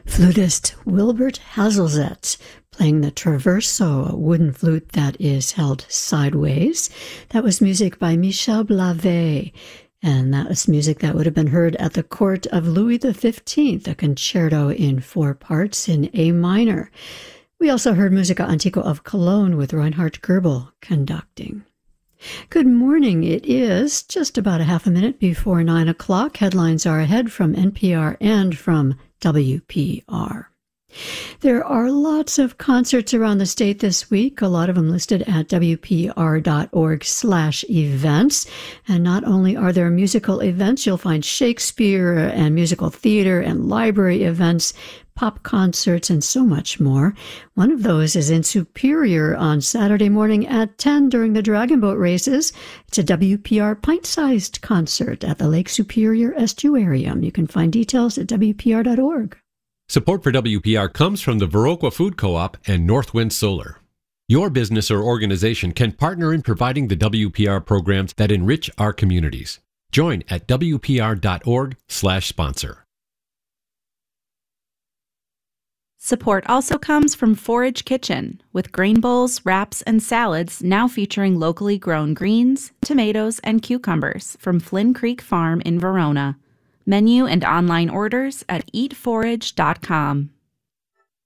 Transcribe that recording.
Flutist Wilbert Hazelzet playing the traverso, a wooden flute that is held sideways. That was music by Michel Blavet, and that was music that would have been heard at the court of Louis XV, a concerto in 4 parts in A minor. We also heard Musica Antiqua of Cologne with Reinhard Goebel conducting. Good morning. It is just about a half a minute before 9 o'clock. Headlines are ahead from NPR and from WPR. There are lots of concerts around the state this week, a lot of them listed at WPR.org/events. And not only are there musical events, you'll find Shakespeare and musical theater and library events, pop concerts, and so much more. One of those is in Superior on Saturday morning at 10 during the Dragon Boat races. It's a WPR pint-sized concert at the Lake Superior Estuarium. You can find details at WPR.org. Support for WPR comes from the Viroqua Food Co-op and Northwind Solar. Your business or organization can partner in providing the WPR programs that enrich our communities. Join at WPR.org/sponsor. Support also comes from Forage Kitchen, with grain bowls, wraps, and salads now featuring locally grown greens, tomatoes, and cucumbers from Flynn Creek Farm in Verona. Menu and online orders at eatforage.com.